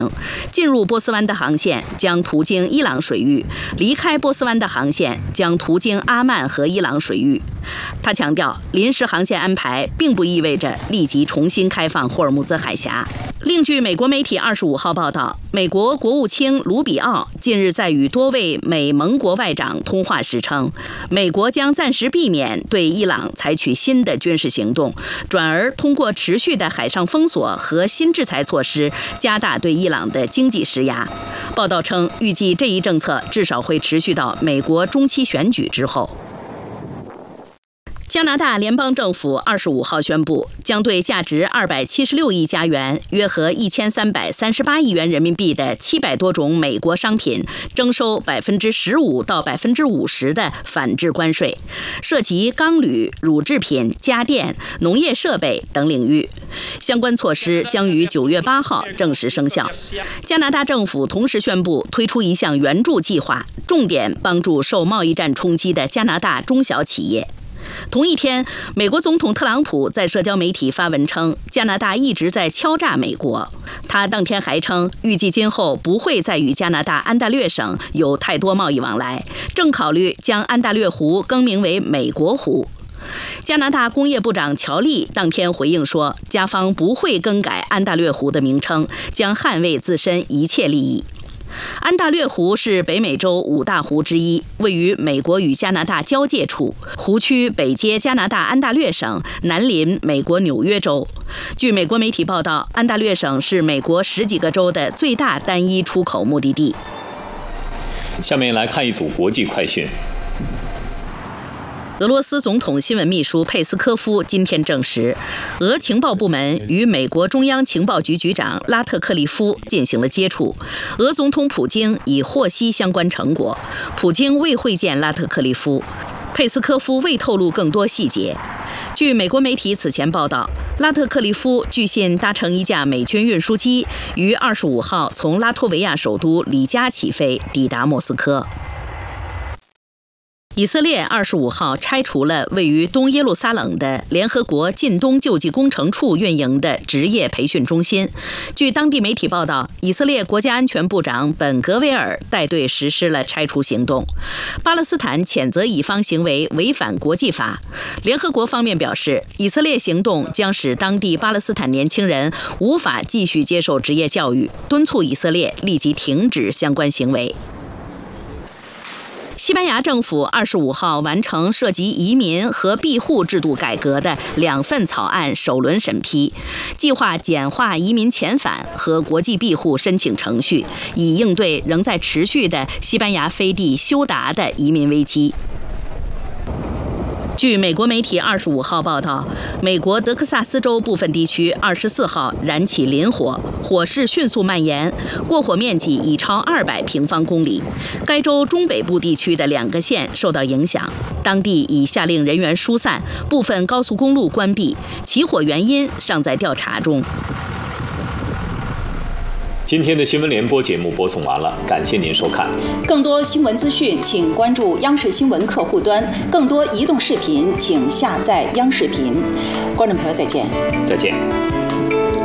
进入波斯湾的航线将途经伊朗水域，离开波斯湾的航线将途经阿曼和伊朗水域。他强调，临时航线安排并不意味着立即重新开放霍尔木兹海峡。另据美国媒体25号报道，美国国务卿卢比奥近日在与多位美盟国外长通话时称，美国将暂时避免对伊朗采取新的军事行动，转而通过持续的海上封锁和新制裁措施加大对伊朗的经济施压。报道称，预计这一政策至少会持续到美国中期选举之后。加拿大联邦政府25号宣布，将对价值276亿加元（约合1338亿元人民币）的700多种美国商品征收15%到50%的反制关税，涉及钢铝、乳制品、家电、农业设备等领域。相关措施将于9月8号正式生效。加拿大政府同时宣布推出一项援助计划，重点帮助受贸易战冲击的加拿大中小企业。同一天，美国总统特朗普在社交媒体发文称，加拿大一直在敲诈美国。他当天还称，预计今后不会再与加拿大安大略省有太多贸易往来，正考虑将安大略湖更名为美国湖。加拿大工业部长乔利当天回应说，加方不会更改安大略湖的名称，将捍卫自身一切利益。安大略湖是北美洲5大湖之一，位于美国与加拿大交界处，湖区北接加拿大安大略省，南临美国纽约州。据美国媒体报道，安大略省是美国10几个州的最大单一出口目的地。 下面来看一组国际快讯。 俄罗斯总统新闻秘书佩斯科夫今天证实，俄情报部门与美国中央情报局局长拉特克利夫进行了接触，俄总统普京已获悉相关成果，普京未会见拉特克利夫，佩斯科夫未透露更多细节。据美国媒体此前报道，拉特克利夫据信搭乘一架美军运输机，于25号从拉脱维亚首都里加起飞，抵达莫斯科。以色列25号拆除了位于东耶路撒冷的联合国近东救济工程处运营的职业培训中心。据当地媒体报道，以色列国家安全部长本格维尔带队实施了拆除行动。巴勒斯坦谴责以方行为违反国际法。联合国方面表示，以色列行动将使当地巴勒斯坦年轻人无法继续接受职业教育，敦促以色列立即停止相关行为。西班牙政府25号完成涉及移民和庇护制度改革的2份草案首轮审批，计划简化移民遣返和国际庇护申请程序，以应对仍在持续的西班牙飞地休达的移民危机。据美国媒体25号报道，美国德克萨斯州部分地区24号燃起林火，火势迅速蔓延，过火面积已超200平方公里。该州中北部地区的2个县受到影响，当地已下令人员疏散，部分高速公路关闭，起火原因尚在调查中。 今天的新闻联播节目播送完了，感谢您收看。 更多新闻资讯，请关注央视新闻客户端；更多移动视频，请下载央视频。观众朋友，再见。 再见。